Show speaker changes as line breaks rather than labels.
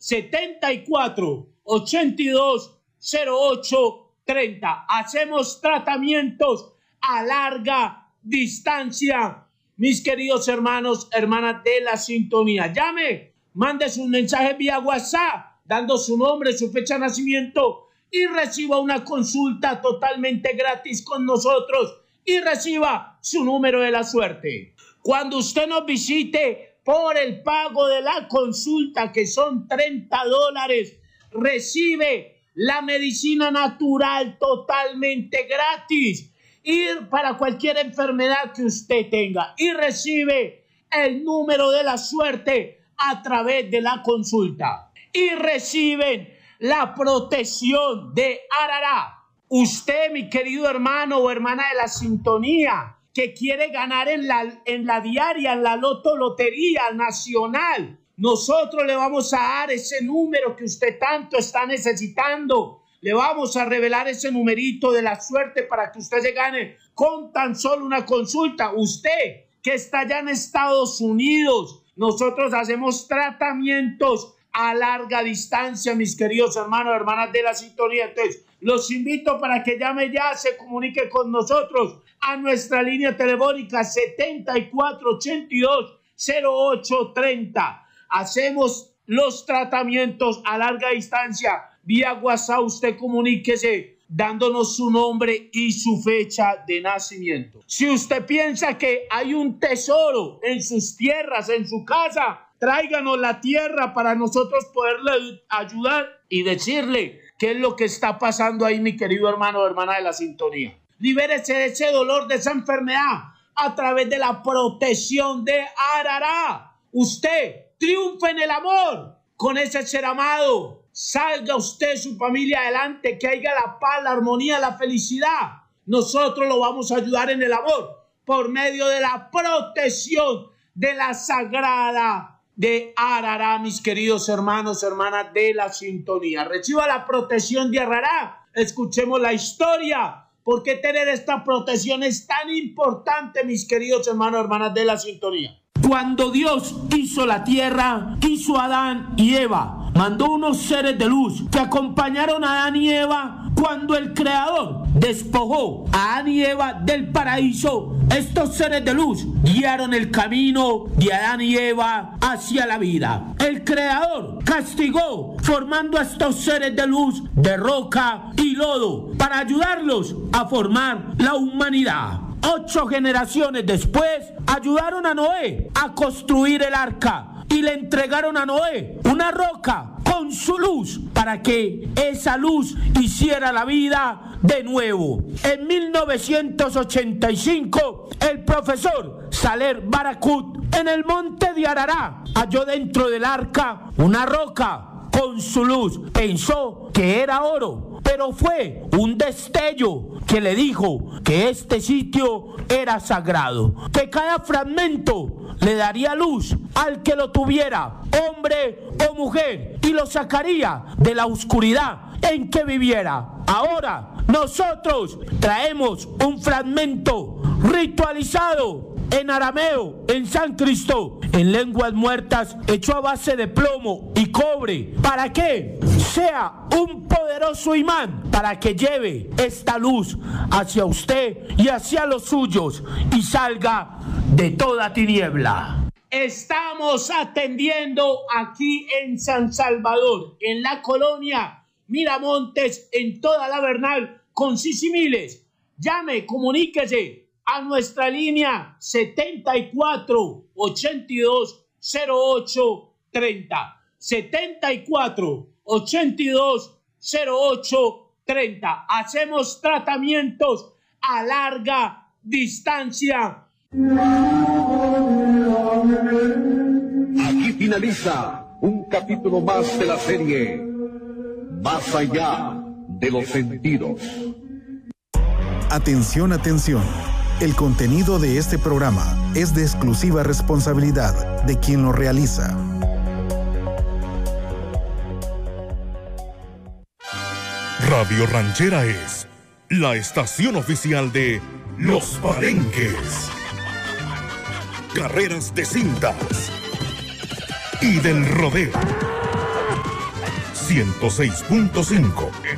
74820830. Hacemos tratamientos a larga distancia, mis queridos hermanos, hermanas de la sintonía. Llame, mande sus mensajes vía WhatsApp, dando su nombre, su fecha de nacimiento, y reciba una consulta totalmente gratis con nosotros, y reciba su número de la suerte. Cuando usted nos visite por el pago de la consulta, que son $30, recibe la medicina natural totalmente gratis, y para cualquier enfermedad que usted tenga, y recibe el número de la suerte a través de la consulta, y reciben la protección de Arará. Usted, mi querido hermano o hermana de la sintonía, que quiere ganar en la diaria, en la lotería nacional, nosotros le vamos a dar ese número que usted tanto está necesitando. Le vamos a revelar ese numerito de la suerte para que usted se gane con tan solo una consulta. Usted que está allá en Estados Unidos, nosotros hacemos tratamientos a larga distancia, mis queridos hermanos, hermanas de la sintonía. Entonces, los invito para que llame ya, se comunique con nosotros a nuestra línea telefónica 74820830. Hacemos los tratamientos a larga distancia. Vía WhatsApp usted comuníquese dándonos su nombre y su fecha de nacimiento. Si usted piensa que hay un tesoro en sus tierras, en su casa, tráiganos la tierra para nosotros poderle ayudar y decirle qué es lo que está pasando ahí, mi querido hermano o hermana de la sintonía. Libérese de ese dolor, de esa enfermedad, a través de la protección de Arará. Usted triunfa en el amor con ese ser amado. Salga usted, su familia adelante, que haya la paz, la armonía, la felicidad. Nosotros lo vamos a ayudar en el amor por medio de la protección de la sagrada de Arará, mis queridos hermanos, hermanas de la sintonía. Reciba la protección de Arará. Escuchemos la historia. ¿Por qué tener esta protección es tan importante, mis queridos hermanos, hermanas de la sintonía? Cuando Dios hizo la tierra, hizo a Adán y Eva. Mandó unos seres de luz que acompañaron a Adán y Eva cuando el Creador despojó a Adán y Eva del paraíso. Estos seres de luz guiaron el camino de Adán y Eva hacia la vida. El Creador castigó formando a estos seres de luz de roca y lodo para ayudarlos a formar la humanidad. 8 generaciones después ayudaron a Noé a construir el arca y le entregaron a Noé una roca con su luz para que esa luz hiciera la vida de nuevo. En 1985, el profesor Saler Barakut en el monte de Arará halló dentro del arca una roca con su luz. Pensó que era oro, pero fue un destello que le dijo que este sitio era sagrado, que cada fragmento le daría luz al que lo tuviera, hombre o mujer, y lo sacaría de la oscuridad en que viviera. Ahora nosotros traemos un fragmento ritualizado en arameo, en sánscrito, en lenguas muertas, hecho a base de plomo y cobre. ¿Para qué? Sea un poderoso imán para que lleve esta luz hacia usted y hacia los suyos y salga de toda tiniebla. Estamos atendiendo aquí en San Salvador, en la colonia Miramontes, en toda la Bernal, con Sisimiles. Llame, comuníquese a nuestra línea 74820830. 74820830. Hacemos tratamientos a larga distancia.
Aquí finaliza un capítulo más de la serie Más allá de los sentidos.
Atención, atención. El contenido de este programa es de exclusiva responsabilidad de quien lo realiza.
Radio Ranchera es la estación oficial de Los Palenques, carreras de cintas y del rodeo. 106.5